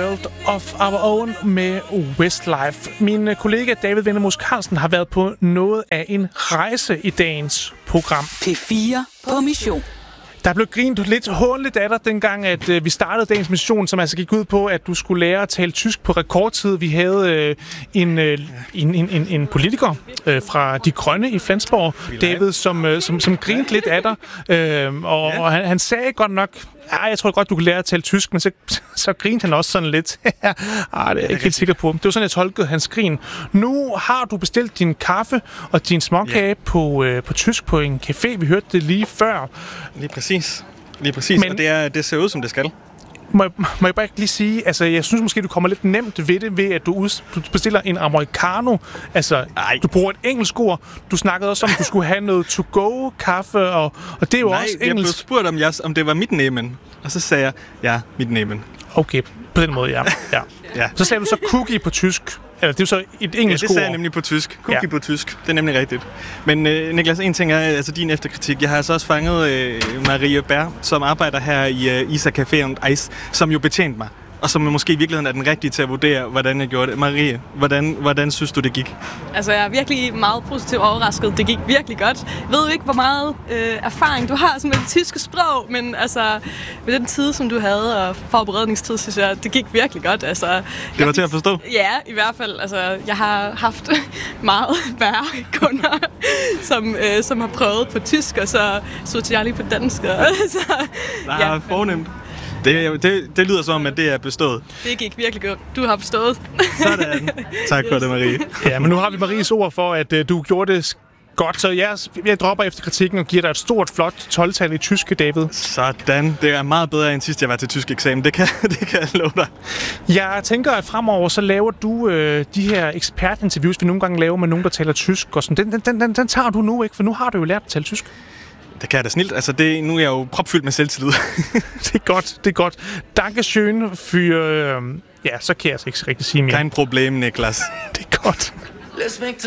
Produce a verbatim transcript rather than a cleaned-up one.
World of Our Own med Westlife. Min kollega David Vendemus Carlsen har været på noget af en rejse i dagens program. P fire på mission. Der blev grint lidt hånligt af dig, dengang at øh, vi startede dagens mission, som altså gik ud på, at du skulle lære at tale tysk på rekordtid. Vi havde øh, en, øh, en, en, en, en politiker øh, fra De Grønne i Flensborg, David, som, øh, som, som grinte lidt af dig. Øh, og og han, han sagde godt nok, ja, jeg tror godt, du kan lære at tale tysk, men så, så grinte han også sådan lidt. ah, det er jeg ikke helt sikker på. Det var sådan, jeg tolkede hans grin. Nu har du bestilt din kaffe og din småkage ja. på, øh, på tysk på en café. Vi hørte det lige før. Lige præcis. Lige præcis. Men, og det, er, det ser ud, som det skal. Må jeg, må jeg bare ikke lige sige, altså jeg synes måske, du kommer lidt nemt ved det, ved at du, ud, du bestiller en americano. Altså, Ej. du bruger et engelsk ord. Du snakkede også om, at du skulle have noget to-go-kaffe, og, og det er jo Nej, også engelsk. Nej, jeg blev spurgt, om, jeg, om det var mit nemen. Og så sagde jeg, ja, mit nemen. Okay, på den måde, ja. ja. ja. Så sagde du så cookie på tysk. Eller det er jo så et engelsk ord. Ja, det sagde jeg nemlig på tysk. Cookie ja. på tysk. Det er nemlig rigtigt. Men øh, Niklas, en ting er altså din efterkritik. Jeg har altså også fanget øh, Marie Bær, som arbejder her i øh, Isa Café und Eis, som jo betjente mig. Og som måske i virkeligheden er den rigtige til at vurdere, hvordan jeg gjorde det. Marie, hvordan, hvordan synes du, det gik? Altså, jeg er virkelig meget positivt overrasket. Det gik virkelig godt. Jeg ved jo ikke, hvor meget øh, erfaring du har sådan med det tyske sprog, men altså, med den tid, som du havde, og forberedningstid, synes jeg, det gik virkelig godt. Altså, det var til at forstå? Ja, i hvert fald. Altså, jeg har haft meget værre kunder, som, øh, som har prøvet på tysk, og så så jeg lige på dansk. Og, så, ja, ja, fornemt. Det, det, det lyder som, at det er bestået. Det gik virkelig godt. Du har bestået. Sådan. Tak for det, Marie. Ja, men nu har vi Maries ord for, at uh, du gjorde det godt. Så jeg, jeg dropper efter kritikken og giver dig et stort, flot tolv-tal i tyske, David. Sådan. Det er meget bedre, end sidst jeg var til tysk eksamen. Det kan, det kan jeg love dig. Jeg tænker, at fremover så laver du øh, de her ekspertinterviews, vi nogle gange laver med nogen, der taler tysk. Og sådan. Den, den, den, den, den tager du nu, ikke? For nu har du jo lært at tale tysk. Det kan jeg da snilt. Altså, det, nu er jeg jo propfyldt med selvtillid. Det er godt, det er godt. Dankeschön for... Øh, ja, så kan jeg altså ikke rigtig sige mere. Kein problem, Niklas. Det er godt.